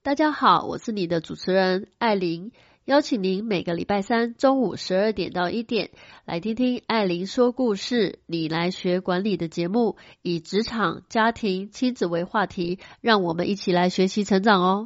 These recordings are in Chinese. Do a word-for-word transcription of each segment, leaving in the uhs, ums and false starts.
大家好，我是你的主持人艾琳，邀请您每个礼拜三中午十二点到一点来听听艾琳说故事，你来学管理的节目，以职场、家庭、亲子为话题，让我们一起来学习成长哦。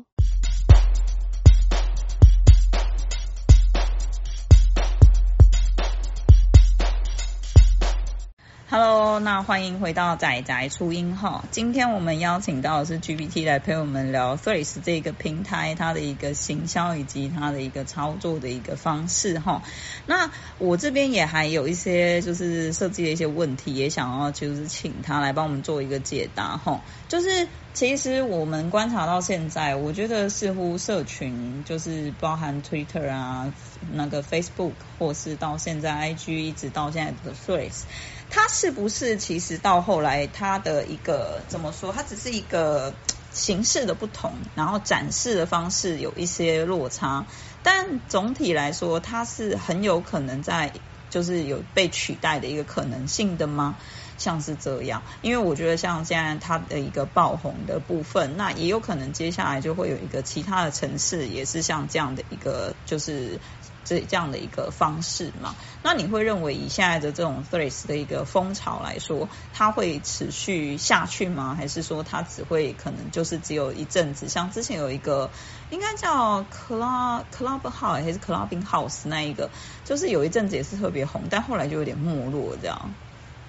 Hello， 那欢迎回到宅宅初音哈。今天我们邀请到的是 G P T 来陪我们聊 Threads 这个平台，它的一个行销以及它的一个操作的一个方式哈。那我这边也还有一些就是设计的一些问题，也想要就是请他来帮我们做一个解答哈。就是其实我们观察到现在，我觉得似乎社群就是包含 Twitter 啊、那个 Facebook， 或是到现在 I G， 一直到现在的 Threads。它是不是其实到后来它的一个怎么说，它只是一个形式的不同，然后展示的方式有一些落差，但总体来说它是很有可能在就是有被取代的一个可能性的吗？像是这样，因为我觉得像现在它的一个爆红的部分，那也有可能接下来就会有一个其他的城市也是像这样的一个就是这这样的一个方式嘛。那你会认为以现在的这种 Threads 的一个风潮来说，它会持续下去吗？还是说它只会可能就是只有一阵子？像之前有一个应该叫 Club Clubhouse 还是 Clubbing House 那一个，就是有一阵子也是特别红，但后来就有点没落这样。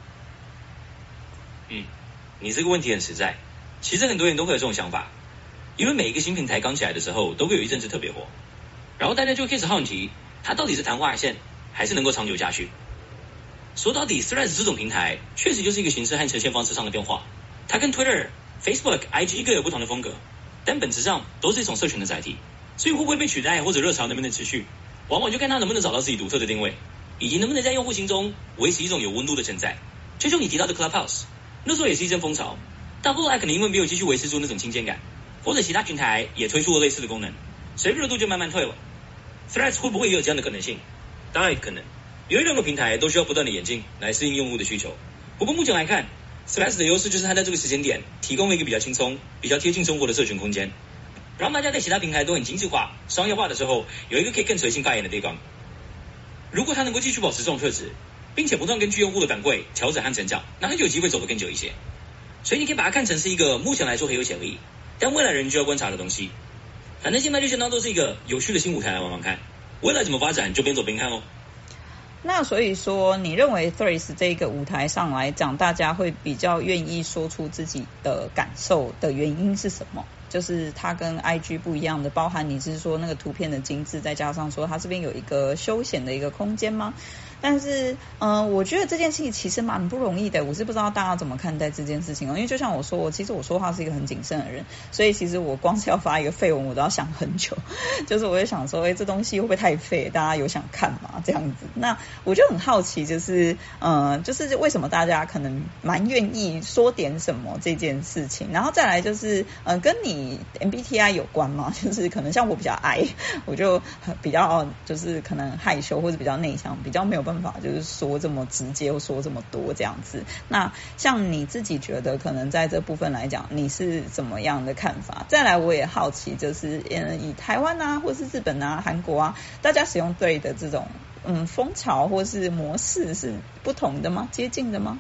嗯，你这个问题很实在。其实很多人都会有这种想法，因为每一个新平台刚起来的时候，都会有一阵子特别火，然后大家就开始好奇，它到底是昙花一现，还是能够长久下去？说到底 ，Threads 这种平台确实就是一个形式和呈现方式上的变化，它跟 Twitter、Facebook、I G 各有不同的风格，但本质上都是一种社群的载体。所以会不会被取代，或者热潮能不能持续，往往就看它能不能找到自己独特的定位，以及能不能在用户心中维持一种有温度的存在。就像你提到的 Clubhouse。那时候也是一阵风潮，但后来可能因为没有继续维持住那种亲切感，或者其他平台也推出了类似的功能，所以热度就慢慢退了。Threads 会不会也有这样的可能性？当然也可能，因为任何平台都需要不断的演进来适应用户的需求。不过目前来看 ，Threads 的优势就是它在这个时间点提供了一个比较轻松、比较贴近生活的社群空间，让大家在其他平台都很精致化、商业化的时候，有一个可以更随性发言的地方。如果它能够继续保持这种特质，并且不断根据用户的反馈调整和成长，那它就有机会走得更久一些。所以你可以把它看成是一个目前来说很有潜力，但未来人就要观察的东西。反正现在就先当做是一个有趣的新舞台来玩玩看，未来怎么发展就边走边看咯。 那所以说，你认为 Threads 这个舞台上来讲，大家会比较愿意说出自己的感受的原因是什么？就是它跟 I G 不一样的，包含你是说那个图片的精致，再加上说它这边有一个休闲的一个空间吗？但是，嗯、呃，我觉得这件事情其实蛮不容易的。我是不知道大家怎么看待这件事情哦。因为就像我说，我其实我说话是一个很谨慎的人，所以其实我光是要发一个废文，我都要想很久。就是我会想说，哎，这东西会不会太废？大家有想看吗？这样子。那我就很好奇，就是呃，就是为什么大家可能蛮愿意说点什么这件事情。然后再来就是，呃，跟你 M B T I 有关吗？就是可能像我比较 I， 我就比较就是可能害羞或者比较内向，比较没有办法就是说这么直接或说这么多这样子。那像你自己觉得可能在这部分来讲你是怎么样的看法？再来我也好奇，就是嗯以台湾啊或是日本啊韩国啊，大家使用对的这种嗯风潮或是模式是不同的吗？接近的吗？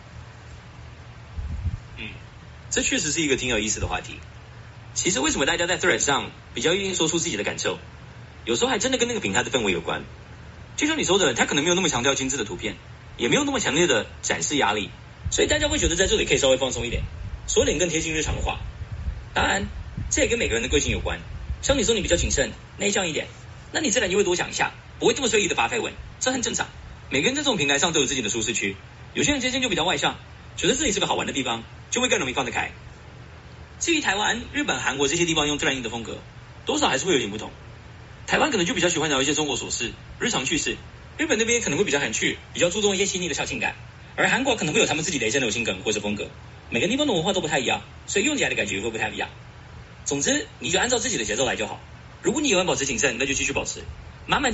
嗯，这确实是一个挺有意思的话题。其实为什么大家在 Threads 上比较愿意说出自己的感受，有时候还真的跟那个平台的氛围有关。就像你说的，它可能没有那么强调精致的图片，也没有那么强烈的展示压力，所以大家会觉得在这里可以稍微放松一点，说点更贴近日常的话。当然这也跟每个人的个性有关，像你说你比较谨慎内向一点，那你自然就会多想一下，不会这么随意的发绯闻，这很正常。每个人在这种平台上都有自己的舒适区，有些人天生就比较外向，觉得这里是个好玩的地方，就会更容易放得开。至于台湾、日本、韩国这些地方用自然硬的风格，多少还是会有点不同。台湾可能就比较喜欢聊一些生活琐事、日常趣事，日本那边可能会比较含蓄，比较注重一些细腻的小情感，而韩国可能会有他们自己的一些流行梗或者风格。每个地方的文化都不太一样，所以用起来的感觉会不太一样。总之，你就按照自己的节奏来就好。如果你有要保持谨慎，那就继续保持，慢慢